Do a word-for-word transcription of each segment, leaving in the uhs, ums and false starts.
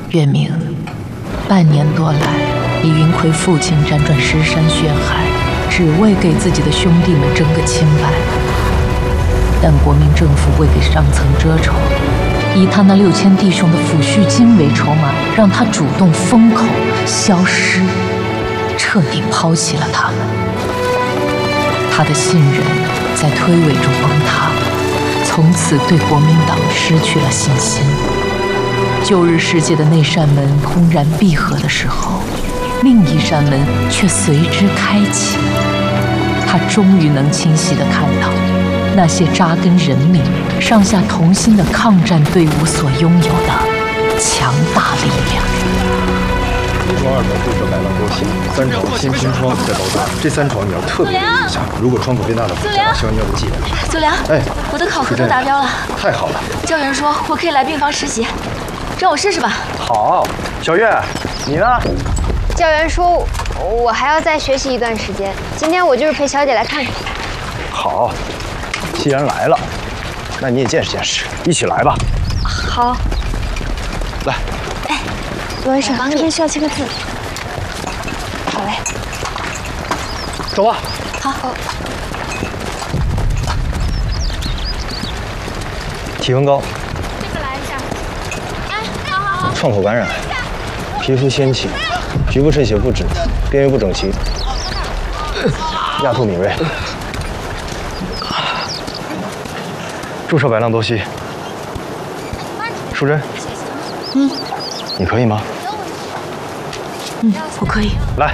月明，半年多来，李云奎父亲辗转尸山血海，只为给自己的兄弟们争个清白。但国民政府为给上层遮丑，以他那六千弟兄的抚恤金为筹码，让他主动封口消失，彻底抛弃了他们。他的信任在推诿中崩塌，从此对国民党失去了信心。旧日世界的那扇门轰然闭合的时候，另一扇门却随之开启。他终于能清晰地看到，那些扎根人民、上下同心的抗战队伍所拥有的强大力量。 一窗二门对着百万多心，三朝新拼窗在包大，这三朝你要特别注意一下。如果窗口变大的话，希望你要记得。 祖良， 哎， 我的考核都达标了。 太好了。 教员说我可以来病房实习，让我试试吧。 好，小月，你呢？ 教员说，我还要再学习一段时间。今天我就是陪小姐来看看。 好，既然来了，那你也见识见识，一起来吧。 好。 来。 哎，罗医生，这边需要签个字。好嘞。 走吧。 好。 体温高。 这个来一下。哎，好好好。 创口感染，皮肤纤细，局部渗血不止，边缘不整齐，压迫敏锐。注射百浪多西。淑珍。 嗯。 你可以吗？ 嗯，我可以。 来。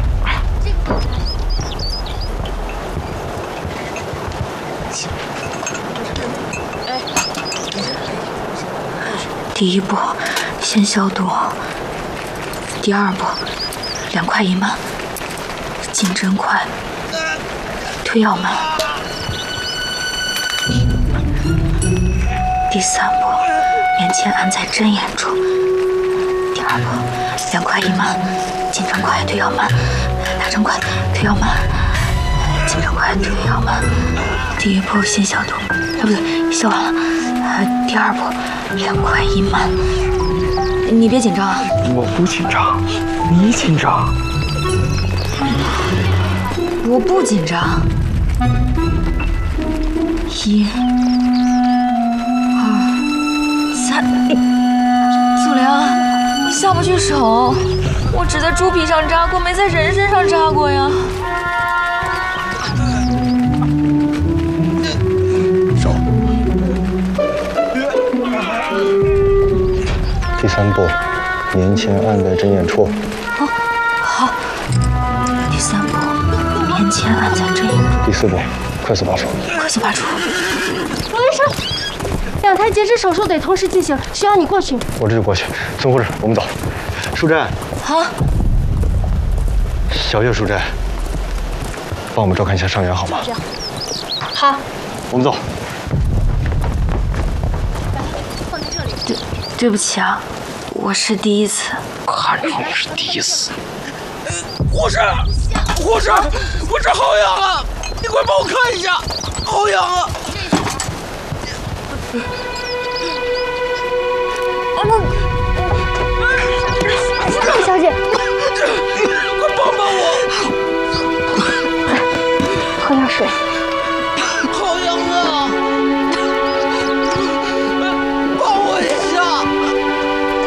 第一步，先消毒。第二步，两块一慢，进针快，推药慢。第三步，棉签按在针眼处。第二步，两块一慢，进针快，推药慢，打针快，推药慢，进针快，推药慢。第一步先消毒，啊不对，消完了。呃，第二步，两块一慢。你别紧张啊！ 我不紧张，你紧张。 我不紧张。一、二、三。祖良，你下不去手，我只在猪皮上扎过，没在人身上扎过呀。 手。第三步，棉签按在针眼处。 哦，好。第三步，棉签按在针眼处。 第四步，快速拔出。 快速拔出。 罗医生，两台截肢手术得同时进行，需要你过去。 我这就过去。孙护士，我们走。淑珍。 好。 小月，淑珍，帮我们照看一下伤员好吗？ 好。 我们走。 放在这里。 对，对不起啊。我是第一次， 看着我是第一次。 护士，护士，我这好痒啊！你快帮我看一下，好痒啊！ 小姐，